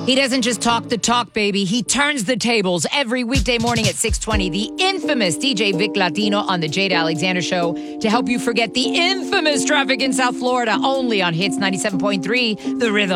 He doesn't just talk the talk, baby. He turns the tables every weekday morning at 6:20. The infamous DJ Vic Latino on the Jade Alexander Show to help you forget the infamous traffic in South Florida, only on Hits 97.3, The Rhythm.